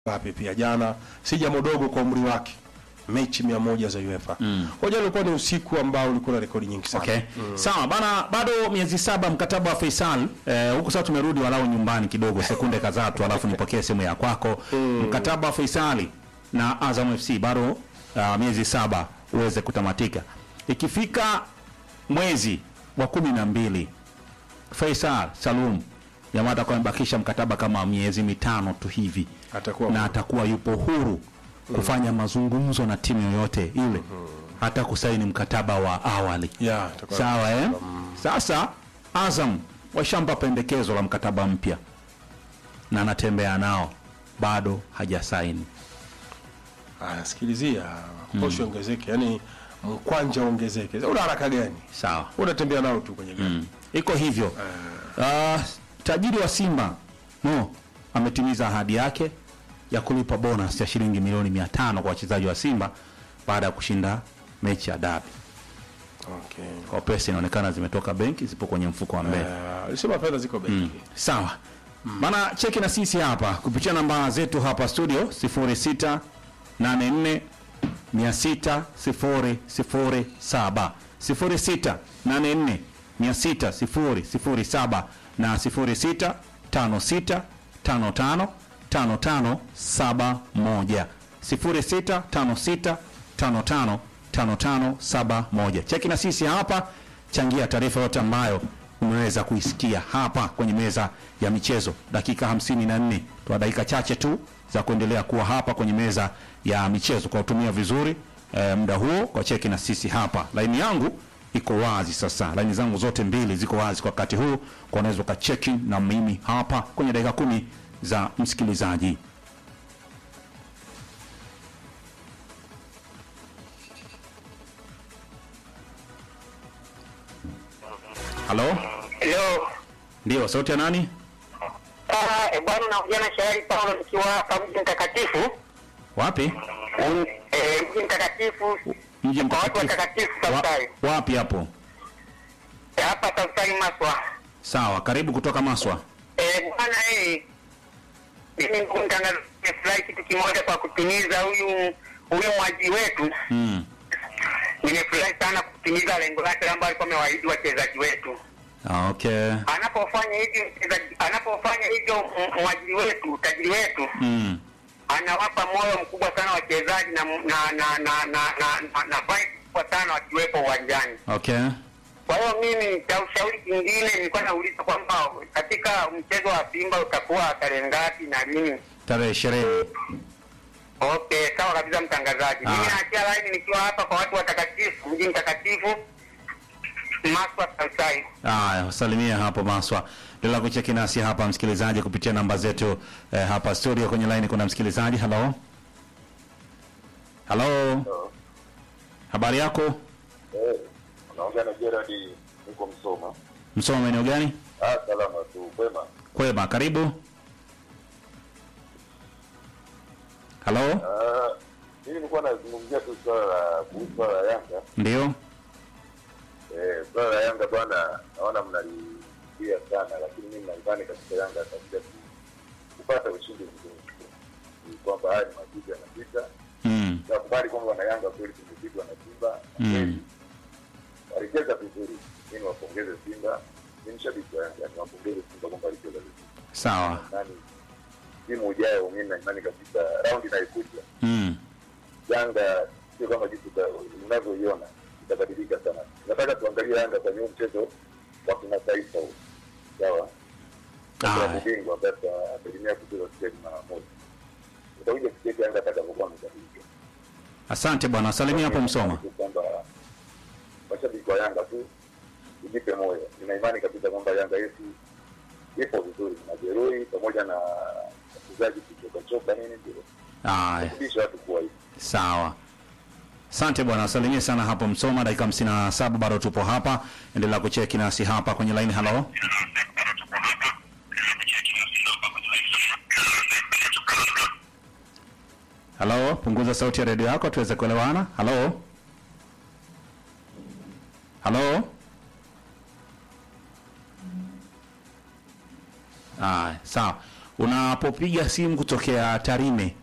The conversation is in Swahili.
Ngapi pia jana si jambo dogo kwa umri wake, mechi 100 za UEFA. Kwa jana ulikuwa ni usiku ambao ulikuwa na rekodi nyingi sana. Okay. Sawa bana, bado miezi 7 mkataba wa Faisal. Huko sasa tumerudi walau nyumbani kidogo sekunde kadhaa tu, alafu nipokee simu ya kwako. Mkataba wa Faisal na Azam FC bado miezi 7 uweze kutamatika. Ikifika mwezi wa 12 Faisal Salum jamaa atakuwa amebakisha mkataba kama miezi 5 tu hivi. Atakuwa yupo huru kufanya mazungumzo na timu yoyote ile, hata kusaini mkataba wa awali. Sawa Sasa Azam washampa pendekezo la mkataba mpya na anatembea nao, bado hajasaini. Sikilizia, posho ongezeke, yani mkwanja ongezeke. Una haraka gani? Sawa. Unatembea nao tu kwenye gari. Iko hivyo. Tajiri wa Simba ametimiza ahadi yake ya kulipa bonus ya shilingi milioni 500 kwa wachezaji wa Simba baada ya kushinda mechi ya dabi. Okay. Kwa pesa inaonekana zimetoka benki, zipo kwenye mfuko wa mbele. Sema fedha ziko benki. Sawa. Maana cheki na sisi hapa kupitia namba zetu hapa studio 0684 600 007 0684 600 007 na 0656 55 5571 0656 55 5571. Cheki na sisi hapa, changia taarifa yote ambayo umeweza kuisikia hapa kwenye meza ya michezo. Dakika 54, tuna dakika chache tu za kuendelea kuwa hapa kwenye meza ya michezo kwa kutumia vizuri muda huo kwa cheki na sisi hapa. Laini yangu iko wazi sasa. Laini zangu zote mbili ziko wazi kwa wakati huu, kwa unaweza ukacheki na mimi hapa kwenye dakika 10 za msikilizaji. Halo? Hello. Ndio, sauti ya nani? Bwana naongea na Shahari Paulo nikiwa hapa Mji Mtakatifu. Wapi? Mji Mtakatifu. Mji Kwa watu Mtakatifu. watakatifu Sautari. Wapi hapo? Hapa Sautari Maswa. Sawa, karibu kutoka Maswa. Bwana mimi mtangazaji nimefurahi kitu kimoja kwa kutimiza huyu mwaji wetu. Nimefurahi sana kutimiza lengo lake ambalo alikuwa amewaahidi wachezaji wetu. Okay. Anapofanya hivyo mwajiri wetu, tajiri wetu. Anawapa moyo mkubwa sana wachezaji na fight kwa sana wakiwepo uwanjani. Okay. Kwa hiyo mimi cha ushauri kingine nilikuwa nauliza kwamba katika mchezo wa Simba utakuwa tarehe ngapi na lini? Tarehe 20. Okay, sawa kabisa mtangazaji. Mimi naachia line nikiwa hapa kwa watu watakatifu, Mji Mtakatifu Maswa Sautari. Salimia hapo Maswa. Ndio kucheki nasi hapa msikilizaji kupitia namba zetu hapa studio. Kwenye line kuna msikilizaji. Hello. Hello. Habari yako? Naongea na Gerard, niko Msoma. Msoma eneo gani? Salama tu, kwema. Kwema, karibu. Hello. Mimi nilikuwa nazungumzia tu swala la Yanga. Ndio. Swala la Yanga bwana, naona mnalilia sana, lakini mimi nadhani katika Yanga atakuja kupata ushindi mzuri. Ni kwamba haya ni majibu yanapita. Nakubali kwamba wana Yanga kweli tumepigwa na Simba. Walicheza vizuri. Mimi wapongeze Simba. Mimi shabiki wa Yanga, niwapongeze Simba kwamba walicheza vizuri. Sawa. Timu ujayo mimi na imani kabisa raundi inayokuja. Yanga sio kama jinsi unavyoiona, itabadilika sana. Nataka tuangalie Yanga kwa mchezo wa kimataifa huu. Sawa? Bingwa basi asilimia kutoka stage mara moja. Utakuja kusikia Yanga atakapokuwa mtabiki. Asante bwana, salimia hapo Msoma. Kwamba mashabiki wa Yanga tu ujipe moyo. Nina imani kabisa kwamba Yanga yetu ipo vizuri, majeruhi pamoja na wachezaji kuchoka nini ndio. Kisha watu kwa hivi. Sawa. Asante bwana, salimia sana hapo Msoma. Dakika 57 bado tupo hapa. Endelea kucheki nasi hapa kwenye line. Hello. Hello, punguza sauti ya redio yako tuweze kuelewana. Hello. Hello. Sawa. unapopiga simu kutokea Tarime